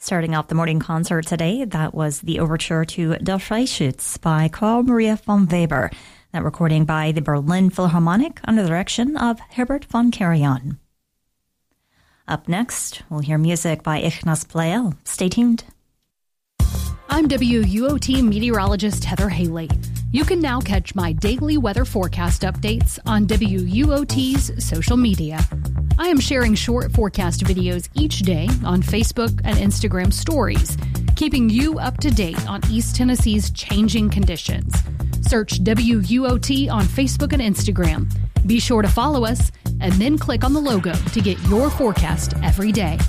Starting off the morning concert today, that was the overture to Der Freischütz by Carl Maria von Weber. That recording by the Berlin Philharmonic under the direction of Herbert von Karajan. Up next, we'll hear music by Ignaz Pleyel. Stay tuned. I'm WUOT meteorologist Heather Haley. You can now catch my daily weather forecast updates on WUOT's social media. I am sharing short forecast videos each day on Facebook and Instagram stories, keeping you up to date on East Tennessee's changing conditions. Search WUOT on Facebook and Instagram. Be sure to follow us and then click on the logo to get your forecast every day.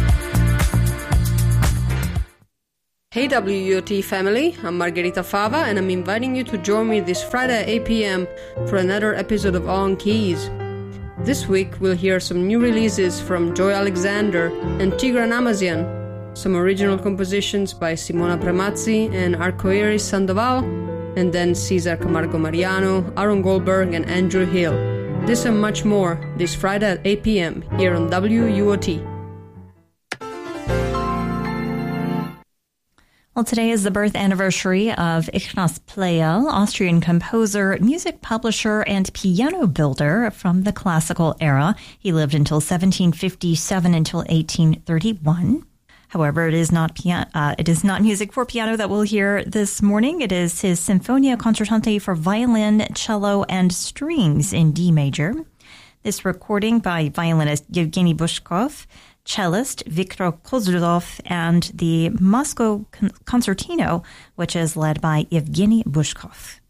Hey WUOT family, I'm Margherita Fava and I'm inviting you to join me this Friday at 8 p.m. for another episode of On Keys. This week we'll hear some new releases from Joy Alexander and Tigran Amazian, some original compositions by Simona Premazzi and Arcoiris Sandoval, and then Cesar Camargo Mariano, Aaron Goldberg and Andrew Hill. This and much more this Friday at 8 p.m. here on WUOT. Well, today is the birth anniversary of Ignaz Pleyel, Austrian composer, music publisher, and piano builder from the classical era. He lived until 1757 until 1831. However, it is not music for piano that we'll hear this morning. It is his Sinfonia Concertante for violin, cello, and strings in D major. This recording by violinist Yevgeny Bushkov, cellist Viktor Kozlov, and the Moscow Concertino, which is led by Yevgeny Bushkov.